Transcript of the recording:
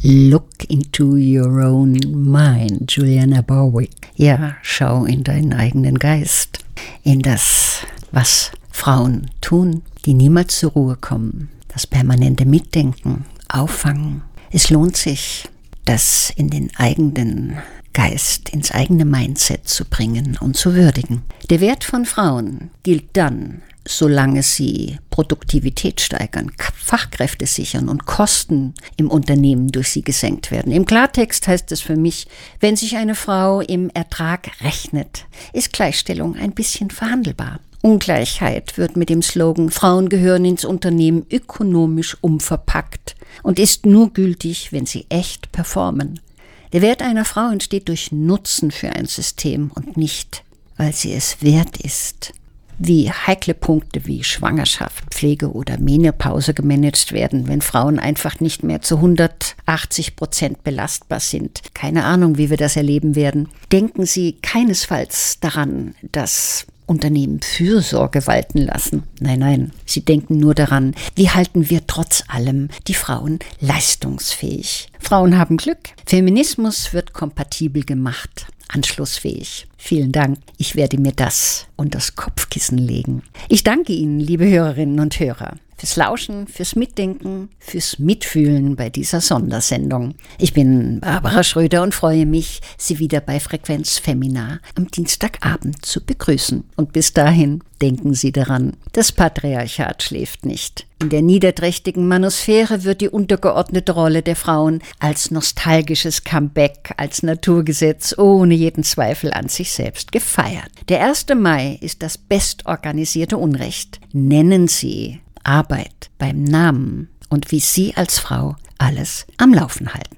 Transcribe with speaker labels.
Speaker 1: Look into your own mind, Juliana Barwick. Ja, schau in deinen eigenen Geist, in das, was Frauen tun, die niemals zur Ruhe kommen, das permanente Mitdenken, Auffangen. Es lohnt sich, das in den eigenen Geist, ins eigene Mindset zu bringen und zu würdigen. Der Wert von Frauen gilt dann, solange sie Produktivität steigern, Fachkräfte sichern und Kosten im Unternehmen durch sie gesenkt werden. Im Klartext heißt es für mich, wenn sich eine Frau im Ertrag rechnet, ist Gleichstellung ein bisschen verhandelbar. Ungleichheit wird mit dem Slogan Frauen gehören ins Unternehmen ökonomisch umverpackt und ist nur gültig, wenn sie echt performen. Der Wert einer Frau entsteht durch Nutzen für ein System und nicht, weil sie es wert ist. Wie heikle Punkte wie Schwangerschaft, Pflege oder Menopause gemanagt werden, wenn Frauen einfach nicht mehr zu 180% belastbar sind. Keine Ahnung, wie wir das erleben werden. Denken Sie keinesfalls daran, dass Unternehmen Fürsorge walten lassen. Nein, sie denken nur daran, wie halten wir trotz allem die Frauen leistungsfähig. Frauen haben Glück. Feminismus wird kompatibel gemacht, anschlussfähig. Vielen Dank. Ich werde mir das unter das Kopfkissen legen. Ich danke Ihnen, liebe Hörerinnen und Hörer, fürs Lauschen, fürs Mitdenken, fürs Mitfühlen bei dieser Sondersendung. Ich bin Barbara Schröder und freue mich, Sie wieder bei Frequenz Femina am Dienstagabend zu begrüßen. Und bis dahin denken Sie daran, das Patriarchat schläft nicht. In der niederträchtigen Manosphäre wird die untergeordnete Rolle der Frauen als nostalgisches Comeback, als Naturgesetz ohne jeden Zweifel an sich selbst gefeiert. Der 1. Mai ist das bestorganisierte Unrecht. Nennen Sie Arbeit beim Namen und wie Sie als Frau alles am Laufen halten.